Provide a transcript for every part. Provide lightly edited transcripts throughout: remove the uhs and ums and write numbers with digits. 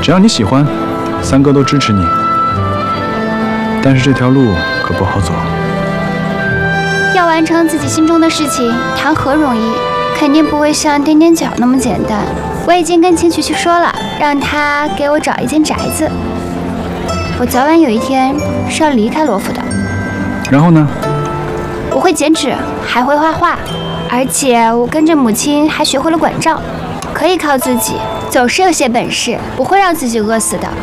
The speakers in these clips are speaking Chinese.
只要你喜欢，三哥都支持你。但是这条路可不好走。 要完成自己心中的事情，谈何容易？肯定不会像踮踮脚那么简单。我已经跟秦曲说了，让他给我找一间宅子。我早晚有一天是要离开罗府的。 然后呢？ 我会剪纸，还会画画，而且我跟着母亲还学会了管账，可以靠自己，总是有些本事，不会让自己饿死的。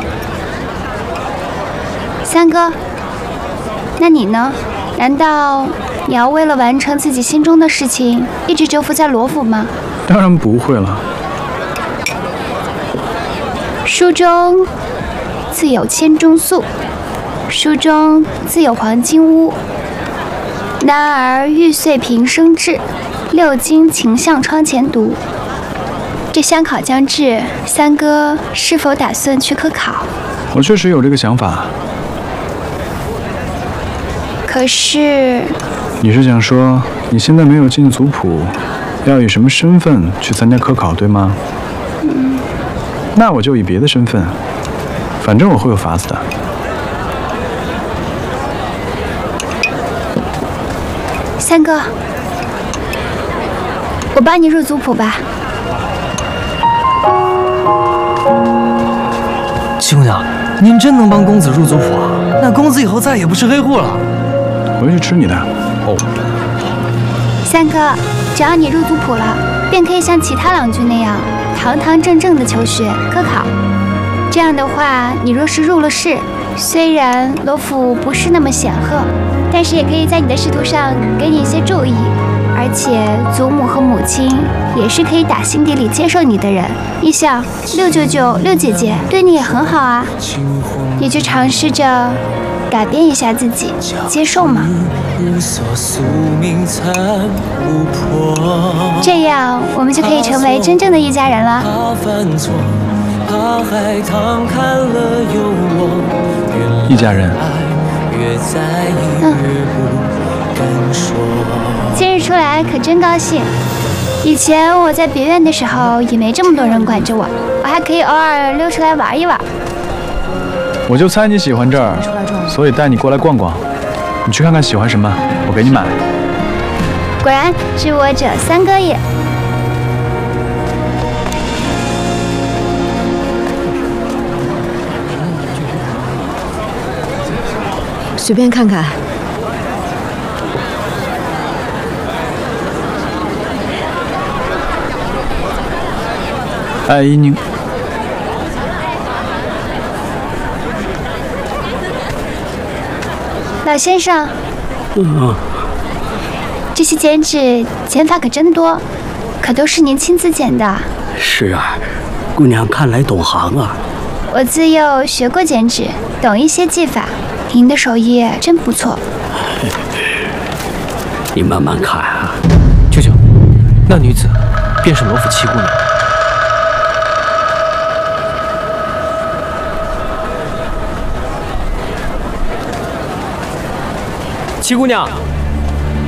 三哥，那你呢？难道你要为了完成自己心中的事情，一直蛰伏在罗府吗？ 当然不会了。 书中自有千钟粟，书中自有黄金屋。男儿玉碎平生志，六经勤向窗前读。这乡考将至，三哥是否打算去科考？ 我确实有这个想法。 可是， 你是想说你现在没有进族谱，要以什么身份去参加科考，对吗？那我就以别的身份，反正我会有法子的。 三哥，我帮你入族谱吧。 七姑娘，您真能帮公子入族谱啊？那公子以后再也不是黑户了。 回去吃你的。 哦。 三哥，只要你入族谱了，便可以像其他郎君那样堂堂正正的求学科考。这样的话，你若是入了仕，虽然罗府不是那么显赫，但是也可以在你的仕途上给你一些注意，而且祖母和母亲也是可以打心底里接受你的人。你想，六舅舅、六姐姐对你也很好啊，你就尝试着改变一下自己，接受嘛。这样我们就可以成为真正的一家人了。 一家人。 今日出来可真高兴。以前我在别院的时候也没这么多人管着我，我还可以偶尔溜出来玩一玩。 我就猜你喜欢这儿，所以带你过来逛逛。你去看看喜欢什么，我给你买。 果然知我者三哥也。 随便看看。 爱依宁。 老先生，这些剪纸剪法可真多，可都是您亲自剪的。 是啊，姑娘看来懂行啊。 我自幼学过剪纸，懂一些技法。您的手艺真不错。 你慢慢看啊。 舅舅，那女子便是罗府七姑娘。七姑娘，